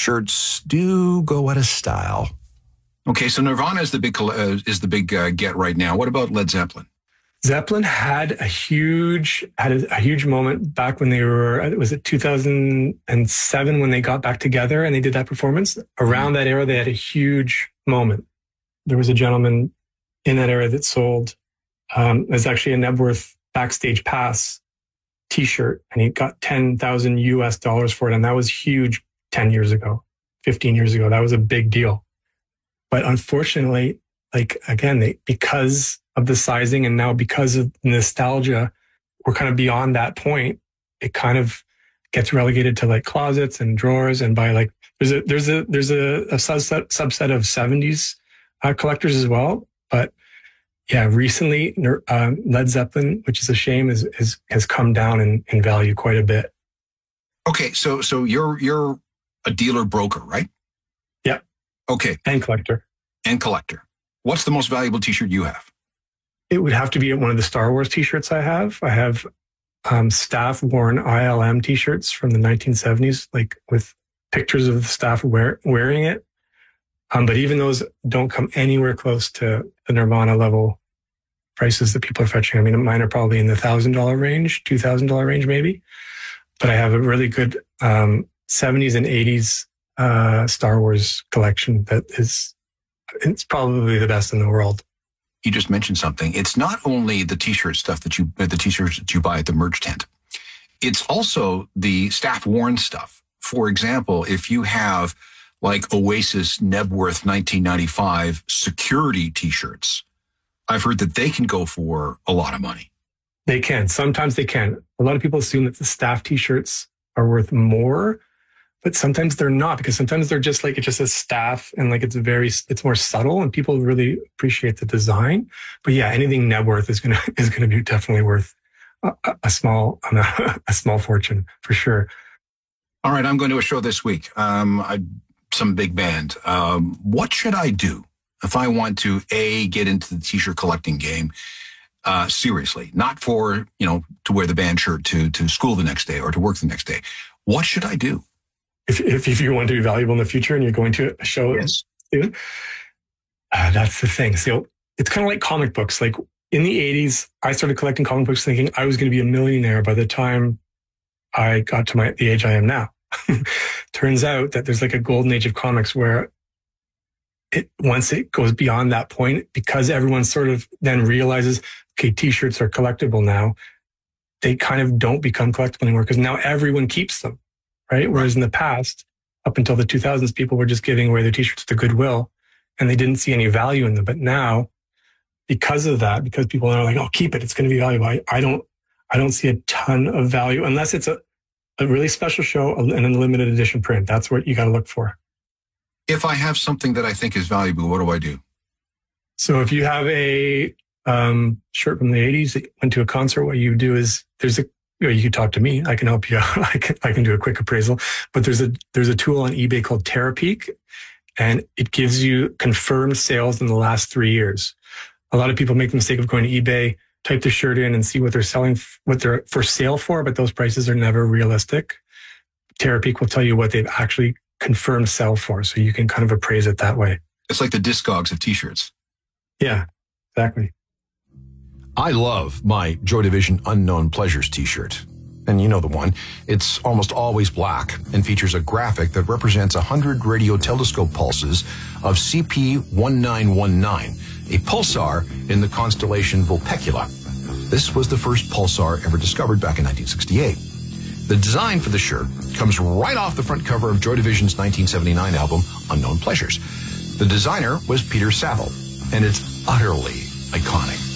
shirts do go out of style. Okay, so Nirvana is the big get right now. What about Led Zeppelin? Zeppelin had a huge moment back when they were, was it 2007 when they got back together and they did that performance? Around that era, they had a huge moment. There was a gentleman in that era that sold, there's actually a Nebworth backstage pass t-shirt, and he got $10,000 for it. And that was huge 10 years ago, 15 years ago. That was a big deal. But unfortunately, like, again, because of the sizing and now because of nostalgia, we're kind of beyond that point. It kind of gets relegated to like closets and drawers. And by like, there's a subset of 70s collectors as well. But yeah, recently Led Zeppelin, which is a shame, has come down in value quite a bit. Okay, so you're a dealer broker, right? Yeah. Okay. And collector. What's the most valuable t-shirt you have? It would have to be one of the Star Wars t-shirts I have. I have staff worn ILM t-shirts from the 1970s, like with pictures of the staff wearing it. But even those don't come anywhere close to the Nirvana level prices that people are fetching. I mean, mine are probably in the $1,000 range, $2,000 range maybe. But I have a really good 70s and 80s Star Wars collection it's probably the best in the world. You just mentioned something. It's not only the t-shirt stuff the t-shirts that you buy at the merch tent. It's also the staff worn stuff. For example, if you have like Oasis Nebworth 1995 security t-shirts, I've heard that they can go for a lot of money. They can. Sometimes they can. A lot of people assume that the staff t-shirts are worth more, but sometimes they're not, because sometimes they're just like, it just says staff and like it's more subtle and people really appreciate the design. But yeah, anything Nebworth is going to be definitely worth a small fortune for sure. All right. I'm going to a show this week. Some big band. What should I do if I want to get into the t-shirt collecting game? Seriously, not for, to wear the band shirt to school the next day or to work the next day. What should I do? If you want to be valuable in the future and you're going to a show soon, that's the thing. So it's kind of like comic books. Like in the 80s, I started collecting comic books thinking I was going to be a millionaire by the time I got to the age I am now. Turns out that there's like a golden age of comics where once it goes beyond that point, because everyone sort of then realizes, okay, t-shirts are collectible now, they kind of don't become collectible anymore because now everyone keeps them. Right? Whereas in the past, up until the 2000s, people were just giving away their t-shirts to Goodwill and they didn't see any value in them. But now, because of that, because people are like, oh, keep it, it's going to be valuable. I don't see a ton of value unless it's a really special show and a limited edition print. That's what you got to look for. If I have something that I think is valuable, what do I do? So if you have a shirt from the 80s that went to a concert, what you do is you can talk to me. I can help you out. I can do a quick appraisal. But there's a tool on eBay called TerraPeak, and it gives you confirmed sales in the last 3 years. A lot of people make the mistake of going to eBay, type the shirt in, and see what they're selling, what they're for sale for, but those prices are never realistic. TerraPeak will tell you what they've actually confirmed sell for, so you can kind of appraise it that way. It's like the Discogs of t-shirts. Yeah, exactly. I love my Joy Division Unknown Pleasures t-shirt. And you know the one. It's almost always black and features a graphic that represents 100 radio telescope pulses of CP1919, a pulsar in the constellation Vulpecula. This was the first pulsar ever discovered back in 1968. The design for the shirt comes right off the front cover of Joy Division's 1979 album, Unknown Pleasures. The designer was Peter Saville, and it's utterly iconic.